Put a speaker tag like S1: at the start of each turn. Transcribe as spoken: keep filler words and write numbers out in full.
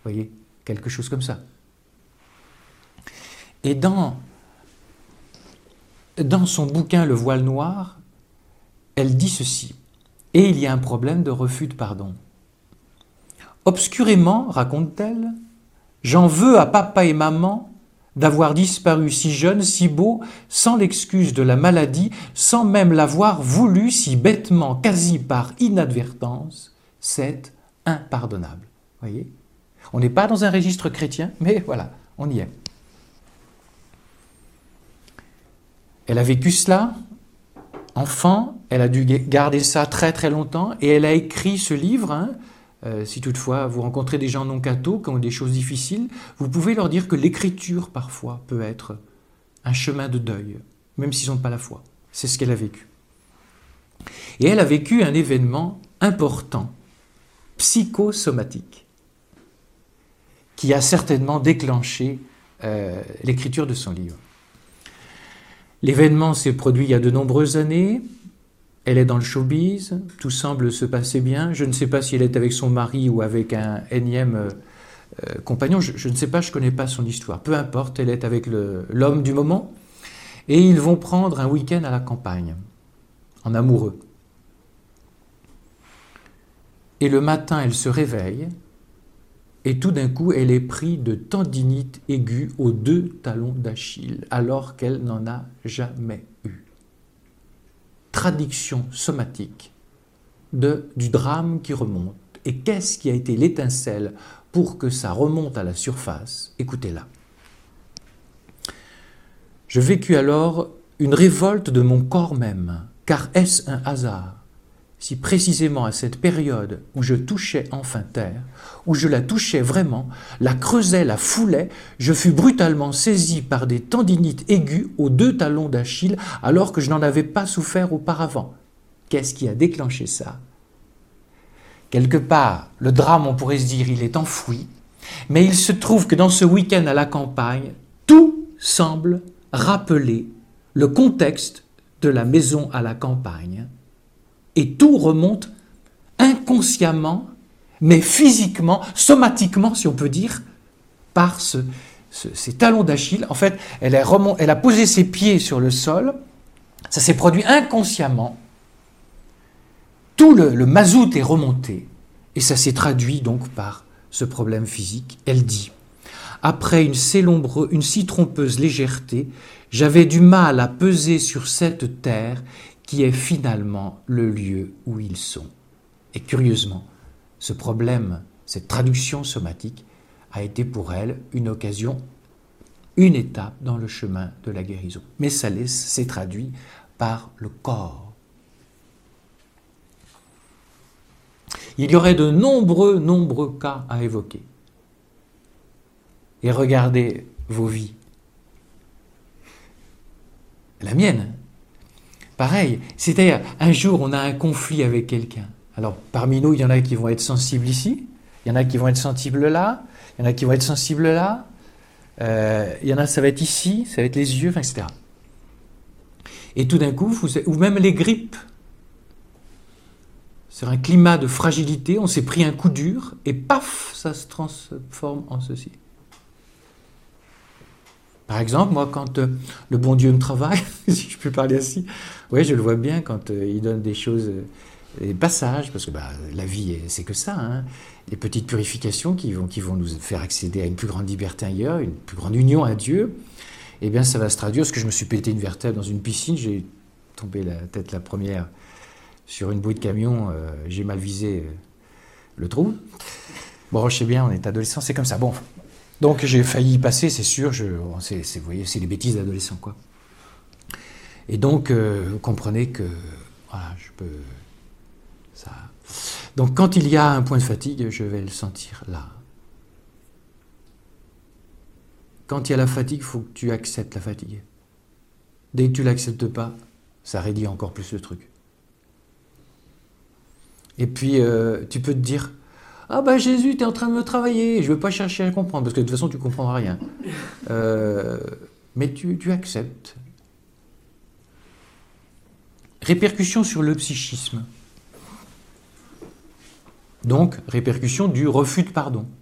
S1: voyez, quelque chose comme ça. Et dans, dans son bouquin Le voile noir, elle dit ceci. Et il y a un problème de refus de pardon. Obscurément, raconte-t-elle, j'en veux à papa et maman d'avoir disparu si jeune, si beau, sans l'excuse de la maladie, sans même l'avoir voulu si bêtement, quasi par inadvertance. C'est impardonnable. Voyez ? On n'est pas dans un registre chrétien, mais voilà, on y est. Elle a vécu cela, enfant, elle a dû garder ça très très longtemps, et elle a écrit ce livre. Hein, euh, si toutefois vous rencontrez des gens non cathos qui ont des choses difficiles, vous pouvez leur dire que l'écriture parfois peut être un chemin de deuil, même s'ils n'ont pas la foi. C'est ce qu'elle a vécu. Et elle a vécu un événement important, psychosomatique, qui a certainement déclenché euh, l'écriture de son livre. L'événement s'est produit il y a de nombreuses années. Elle est dans le showbiz, tout semble se passer bien. Je ne sais pas si elle est avec son mari ou avec un énième euh, compagnon. Je, je ne sais pas, je ne connais pas son histoire. Peu importe, elle est avec le, l'homme du moment. Et ils vont prendre un week-end à la campagne, en amoureux. Et le matin, elle se réveille. Et tout d'un coup, elle est prise de tendinite aiguë aux deux talons d'Achille, alors qu'elle n'en a jamais eu. Traduction somatique de, du drame qui remonte. Et qu'est-ce qui a été l'étincelle pour que ça remonte à la surface? Écoutez-la. Je vécus alors une révolte de mon corps même, car est-ce un hasard si précisément à cette période où je touchais enfin terre, où je la touchais vraiment, la creusais, la foulais, je fus brutalement saisi par des tendinites aiguës aux deux talons d'Achille alors que je n'en avais pas souffert auparavant. Qu'est-ce qui a déclenché ça? Quelque part, le drame, on pourrait se dire, il est enfoui, mais il se trouve que dans ce week-end à la campagne, tout semble rappeler le contexte de la maison à la campagne. Et tout remonte inconsciemment, mais physiquement, somatiquement, si on peut dire, par ce, ce, ces talons d'Achille. En fait, elle a, remont, elle a posé ses pieds sur le sol, ça s'est produit inconsciemment, tout le, le mazout est remonté, et ça s'est traduit donc par ce problème physique. Elle dit, après une si, lombre, une si trompeuse légèreté, j'avais du mal à peser sur cette terre qui est finalement le lieu où ils sont. Et curieusement, ce problème, cette traduction somatique, a été pour elle une occasion, une étape dans le chemin de la guérison. Mais ça s'est traduit par le corps. Il y aurait de nombreux, nombreux cas à évoquer. Et regardez vos vies. La mienne. Pareil, c'est-à-dire, un jour, on a un conflit avec quelqu'un. Alors, parmi nous, il y en a qui vont être sensibles ici, il y en a qui vont être sensibles là, il y en a qui vont être sensibles là, euh, il y en a, ça va être ici, ça va être les yeux, enfin, et cetera. Et tout d'un coup, vous, ou même les grippes, sur un climat de fragilité, on s'est pris un coup dur, et paf, ça se transforme en ceci. Par exemple, moi, quand euh, le bon Dieu me travaille, si je peux parler ainsi, ouais, je le vois bien quand euh, il donne des choses, euh, des passages, parce que bah, la vie, c'est que ça, hein, des petites purifications qui vont, qui vont nous faire accéder à une plus grande liberté ailleurs, une plus grande union à Dieu, eh bien, ça va se traduire, parce que je me suis pété une vertèbre dans une piscine, j'ai tombé la tête la première sur une bouée de camion, euh, j'ai mal visé euh, le trou. Bon, je sais bien, on est adolescent, c'est comme ça. Bon. Donc j'ai failli y passer, c'est sûr, je, c'est, c'est, vous voyez, c'est les bêtises d'adolescents, quoi. Et donc, euh, vous comprenez que, voilà, je peux, ça... Donc quand il y a un point de fatigue, je vais le sentir là. Quand il y a la fatigue, il faut que tu acceptes la fatigue. Dès que tu ne l'acceptes pas, ça raidit encore plus le truc. Et puis, euh, tu peux te dire... Ah ben Jésus, tu es en train de me travailler, je ne veux pas chercher à comprendre, parce que de toute façon, tu ne comprendras rien. Euh, mais tu, tu acceptes. Répercussions sur le psychisme. Donc, répercussion du refus de pardon.